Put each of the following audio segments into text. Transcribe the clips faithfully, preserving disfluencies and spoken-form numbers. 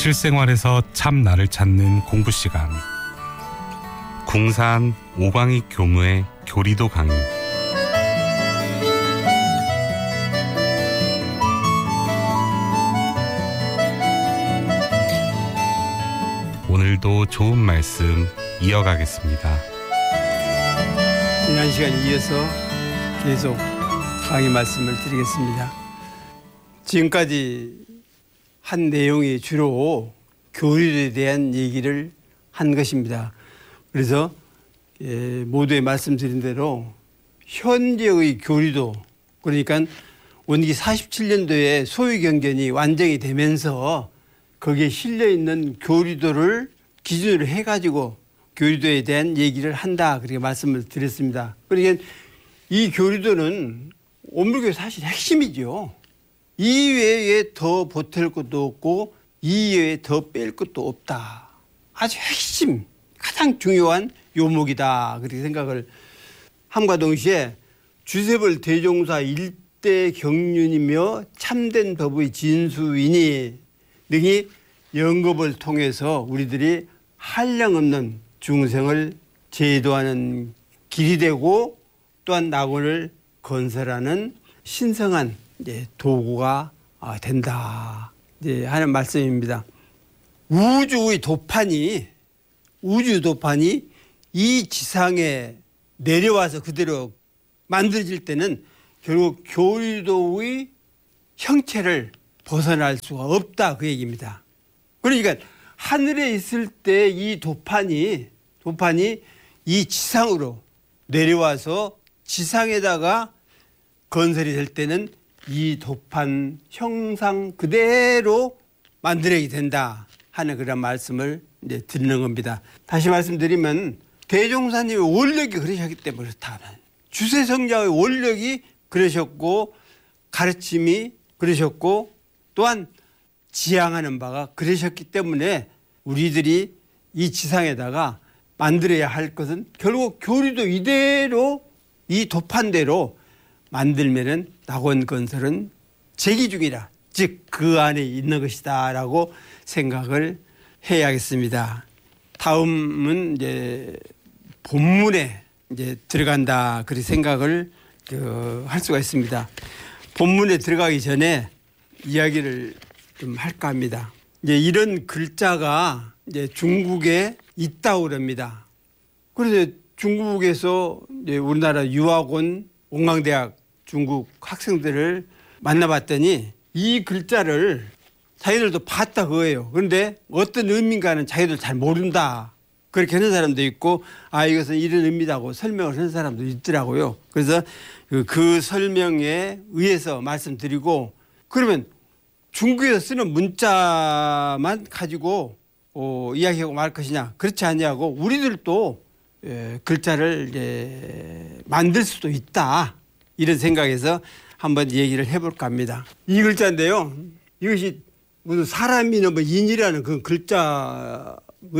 실생활에서 참 나를 찾는 공부 시간. 궁산 오광익 교무의 교리도 강의. 오늘도 좋은 말씀 이어가겠습니다. 지난 시간에 이어서 계속 강의 말씀을 드리겠습니다. 지금까지 한 내용이 주로 교리에 대한 얘기를 한 것입니다. 그래서 예, 모두에 말씀드린 대로 현재의 교리도, 그러니까 원기 사십칠 년도에 소위경전이 완성이 되면서 거기에 실려있는 교리도를 기준으로 해가지고 교리도에 대한 얘기를 한다, 그렇게 말씀을 드렸습니다. 그러니까 이 교리도는 온불교의 사실 핵심이죠. 이 외에 더 보탤 것도 없고 이 외에 더 뺄 것도 없다. 아주 핵심, 가장 중요한 요목이다, 그렇게 생각을 함과 동시에 주세벌 대종사 일대 경륜이며 참된 법의 진수이니 등이 영겁을 통해서 우리들이 한량없는 중생을 제도하는 길이 되고 또한 낙원을 건설하는 신성한 도구가 된다 하는 말씀입니다. 우주의 도판이 우주 도판이 이 지상에 내려와서 그대로 만들어질 때는 결국 교리도의 형체를 벗어날 수가 없다, 그 얘기입니다. 그러니까 하늘에 있을 때 이 도판이 도판이 이 지상으로 내려와서 지상에다가 건설이 될 때는 이 도판 형상 그대로 만들어야 된다 하는 그런 말씀을 이제 드리는 겁니다. 다시 말씀드리면 대종사님의 원력이 그러셨기 때문에 그렇다. 주세성자의 원력이 그러셨고 가르침이 그러셨고 또한 지향하는 바가 그러셨기 때문에 우리들이 이 지상에다가 만들어야 할 것은 결국 교리도 이대로 이 도판대로 만들면은 낙원 건설은 제기 중이라, 즉 그 안에 있는 것이다 라고 생각을 해야겠습니다. 다음은 이제 본문에 이제 들어간다, 그렇게 생각을 그 할 수가 있습니다. 본문에 들어가기 전에 이야기를 좀 할까 합니다. 이제 이런 글자가 이제 중국에 있다고 그럽니다. 그래서 중국에서 이제 우리나라 유학 온 옥랑대학 중국 학생들을 만나봤더니 이 글자를 자기들도 봤다 그거예요. 그런데 어떤 의미인가는 자기들 잘 모른다, 그렇게 하는 사람도 있고, 아 이것은 이런 의미라고 설명을 하는 사람도 있더라고요. 그래서 그, 그 설명에 의해서 말씀드리고, 그러면 중국에서 쓰는 문자만 가지고 어, 이야기하고 말 것이냐, 그렇지 않냐고 우리들도 예, 글자를 예, 만들 수도 있다, 이런 생각에서 한번 얘기를 해볼까 합니다. 이 글자인데요, 이것이 무슨 사람이나 뭐 인이라는 그 글자의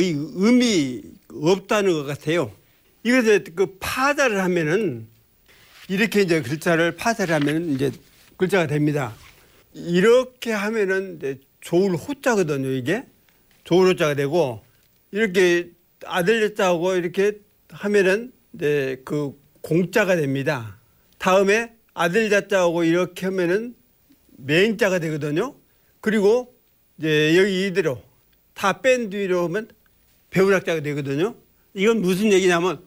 의미 없다는 것 같아요. 이것을 그 파자를 하면은 이렇게 이제 글자를 파자를 하면은 이제 글자가 됩니다. 이렇게 하면은 이제 좋을 호자거든요. 이게 좋을 호자가 되고, 이렇게 아들 여자하고 이렇게 하면은 이제 그 공자가 됩니다. 다음에 아들 자자하고 이렇게 하면은 맹자가 되거든요. 그리고 이제 여기 이대로 다 뺀 뒤로 하면 배우락자가 되거든요. 이건 무슨 얘기냐면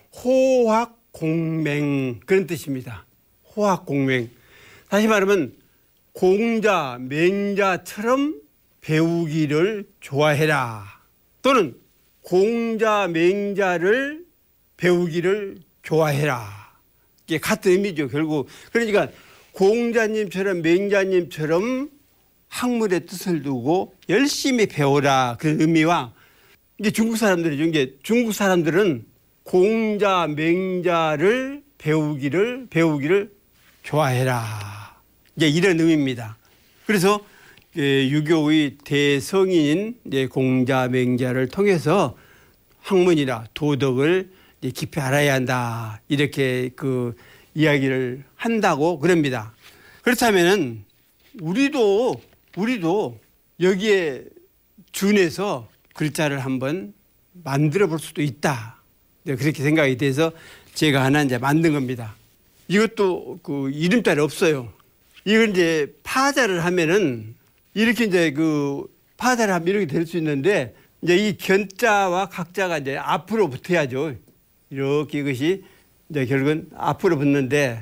호학공맹, 그런 뜻입니다. 호학공맹. 다시 말하면 공자, 맹자처럼 배우기를 좋아해라, 또는 공자, 맹자를 배우기를 좋아해라. 이게 같은 의미죠, 결국. 그러니까 공자님처럼 맹자님처럼 학문의 뜻을 두고 열심히 배워라, 그런 의미와, 이게 중국 사람들이죠. 이게 중국 사람들은 공자, 맹자를 배우기를 배우기를 좋아해라, 이제 이런 의미입니다. 그래서 유교의 대성인인 공자, 맹자를 통해서 학문이나 도덕을 깊이 알아야 한다, 이렇게 그 이야기를 한다고 그럽니다. 그렇다면은 우리도 우리도 여기에 준해서 글자를 한번 만들어 볼 수도 있다. 네, 그렇게 생각이 돼서 제가 하나 이제 만든 겁니다. 이것도 그 이름 따위 없어요. 이걸 이제 파자를 하면은 이렇게 이제 그 파자를 하면 이렇게 될 수 있는데 이제 이 견자와 각자가 이제 앞으로 붙어야죠. 이렇게 이것이 이제 결국은 앞으로 붙는데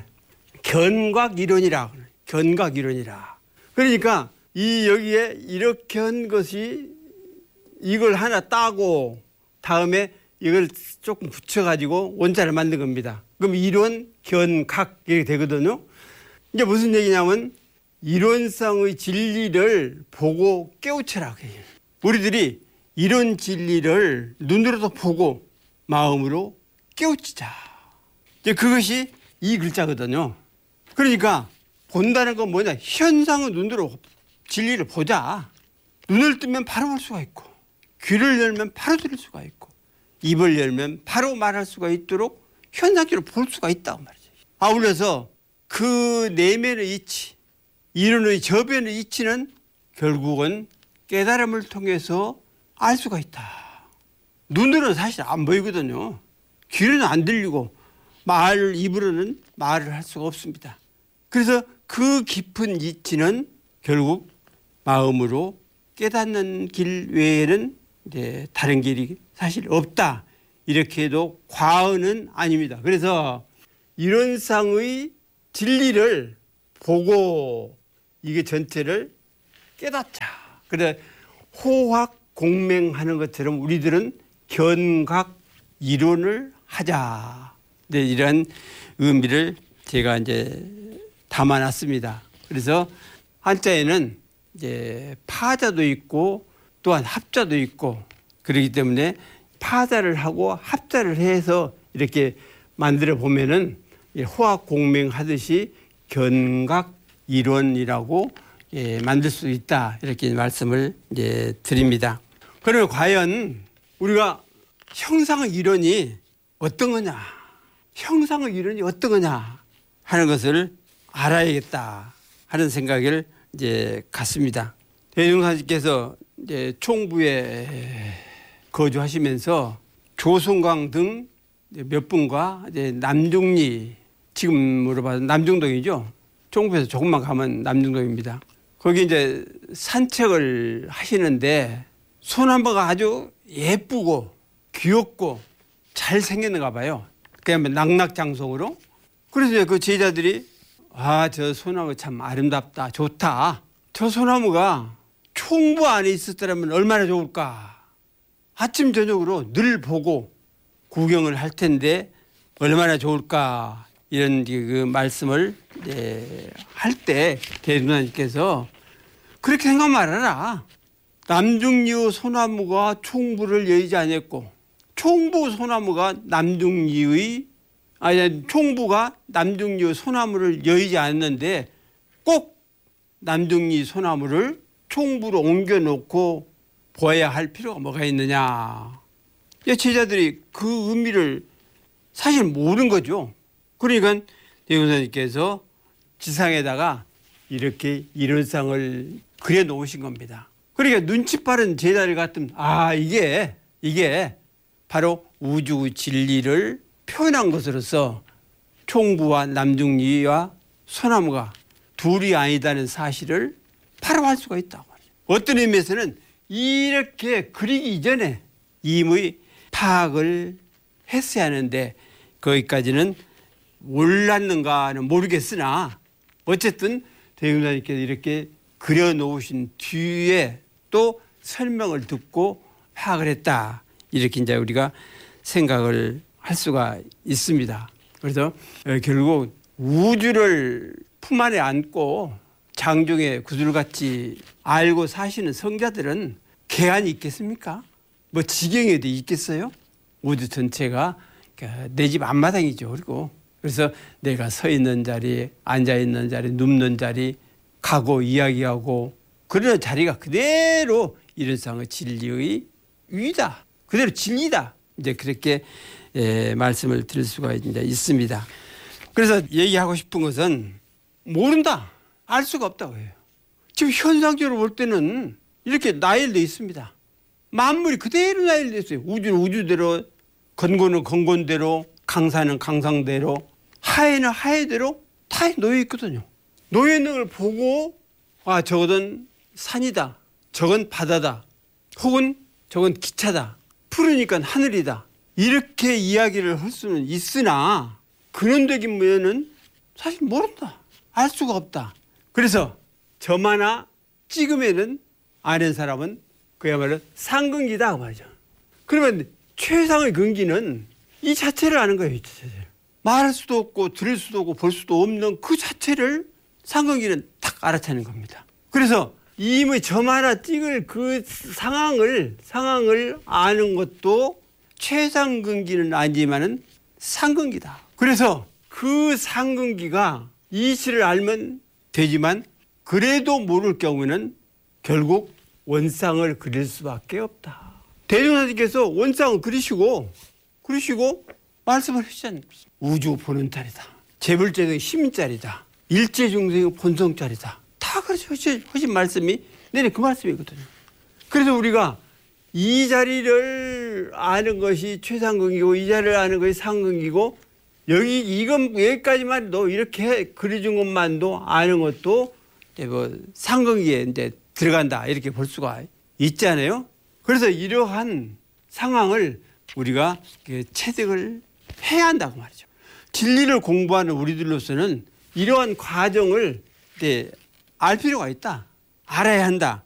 견곽이론이라 견곽이론이라. 그러니까 이 여기에 이렇게 한 것이 이걸 하나 따고 다음에 이걸 조금 붙여가지고 원자를 만든 겁니다. 그럼 이론, 견각 이렇게 되거든요. 이제 무슨 얘기냐면 이론상의 진리를 보고 깨우쳐라. 우리들이 이런 진리를 눈으로도 보고 마음으로 깨우치자. 이제 그것이 이 글자거든요. 그러니까 본다는 건 뭐냐? 현상의 눈으로 진리를 보자. 눈을 뜨면 바로 볼 수가 있고 귀를 열면 바로 들을 수가 있고 입을 열면 바로 말할 수가 있도록 현상적으로 볼 수가 있다고 말이죠. 아울러서 그 내면의 이치, 이론의 저변의 이치는 결국은 깨달음을 통해서 알 수가 있다. 눈으로는 사실 안 보이거든요. 귀로는 안 들리고 말, 입으로는 말을 할 수가 없습니다. 그래서 그 깊은 이치는 결국 마음으로 깨닫는 길 외에는 이제 다른 길이 사실 없다. 이렇게 해도 과언은 아닙니다. 그래서 이론상의 진리를 보고 이게 전체를 깨닫자. 그래 호학 공맹하는 것처럼 우리들은 견각 이론을 하자. 네, 이런 의미를 제가 이제 담아놨습니다. 그래서 한자에는 이제 파자도 있고 또한 합자도 있고 그렇기 때문에 파자를 하고 합자를 해서 이렇게 만들어 보면은 호학 공맹하듯이 견각 이론이라고 예, 만들 수 있다. 이렇게 말씀을 이제 드립니다. 그러면 과연 우리가 형상의 이론이 어떤 거냐? 형상의 이론이 어떤 거냐? 하는 것을 알아야겠다. 하는 생각을 이제 갖습니다. 대종사님께서 이제 총부에 거주하시면서 조선광 등 몇 분과 이제 남중리, 지금으로 봐서 남중동이죠. 총부에서 조금만 가면 남중동입니다. 거기 이제 산책을 하시는데 소나무가 아주 예쁘고 귀엽고 잘 생겼는가 봐요. 그냥 낙낙장성으로. 그래서 그 제자들이 아, 저 소나무 참 아름답다, 좋다. 저 소나무가 총부 안에 있었더라면 얼마나 좋을까. 아침 저녁으로 늘 보고 구경을 할 텐데 얼마나 좋을까. 이런 그 말씀을 할 때 대중사님께서 그렇게 생각 말아라. 남중리의 소나무가 총부를 여의지 않았고 총부 소나무가 남중리의 아니 총부가 남중리의 소나무를 여의지 않았는데 꼭 남중리 소나무를 총부로 옮겨놓고 보아야 할 필요가 뭐가 있느냐. 제자들이 그 의미를 사실 모르는 거죠. 그러니까 대종사님께서 지상에다가 이렇게 이론상을 그려놓으신 겁니다. 그러니까 눈치 빠른 제자들 같으면 아 이게 이게 바로 우주 진리를 표현한 것으로서 총부와 남중리와 소나무가 둘이 아니다는 사실을 바로 알 수가 있다고 말이죠. 어떤 의미에서는 이렇게 그리기 이전에 이미 파악을 했어야 하는데 거기까지는 몰랐는가는 모르겠으나 어쨌든 대중사님께서 이렇게 그려놓으신 뒤에 또 설명을 듣고 파악을 했다. 이렇게 이제 우리가 생각을 할 수가 있습니다. 그래서 결국 우주를 품 안에 안고 장중에 구슬같이 알고 사시는 성자들은 개안이 있겠습니까? 뭐 지경이 어디 있겠어요? 우주 전체가 내 집 앞마당이죠. 그리고 그래서 내가 서 있는 자리, 앉아 있는 자리, 눕는 자리, 가고 이야기하고 그런 자리가 그대로 이론상의 진리의 위다. 그대로 진리다. 이제 그렇게 예, 말씀을 드릴 수가 이제 있습니다. 그래서 얘기하고 싶은 것은 모른다. 알 수가 없다고 해요. 지금 현상적으로 볼 때는 이렇게 나열되어 있습니다. 만물이 그대로 나열됐어요. 우주는 우주대로, 건고는 건곤대로, 강산은 강상대로, 하해는 하해대로 다 놓여 있거든요. 놓여 있는 걸 보고 아 저건 산이다, 저건 바다다, 혹은 저건 기차다, 푸르니까 하늘이다, 이렇게 이야기를 할 수는 있으나 근원적인 무에는 사실 모른다, 알 수가 없다. 그래서 점 하나 찍으면은 아는 사람은 그야말로 상근기다 그 말이죠. 그러면 최상의 근기는 이 자체를 아는 거예요. 이 자체를. 말할 수도 없고 들을 수도 없고 볼 수도 없는 그 자체를 상근기는 딱 알아차는 겁니다. 그래서 이미 점 하나 찍을 그 상황을 상황을 아는 것도 최상근기는 아니지만은 상근기다. 그래서 그 상근기가 이치를 알면 되지만 그래도 모를 경우는 결국 원상을 그릴 수밖에 없다. 대종사님께서 원상을 그리시고 그리시고 말씀을 하시잖아요. 우주 보는 자리다, 재불제의 힘자리다, 일체중생의 본성자리다, 다 그렇게 하신 말씀이 내내 그 말씀이거든요. 그래서 우리가 이 자리를 아는 것이 최상근기고 이 자리를 아는 것이 상근기고 여기 이건 여기까지만 너 이렇게 그려준 것만도 아는 것도 뭐 상근기에 이제 들어간다 이렇게 볼 수가 있잖아요. 그래서 이러한 상황을 우리가 체득을 해야 한다고 말이죠. 진리를 공부하는 우리들로서는 이러한 과정을 이제 알 필요가 있다, 알아야 한다.